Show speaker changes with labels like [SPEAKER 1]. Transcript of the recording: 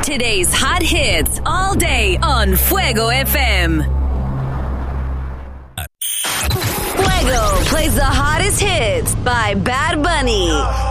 [SPEAKER 1] Today's hot hits all day on Fuego FM. Fuego plays the hottest hits by Bad Bunny.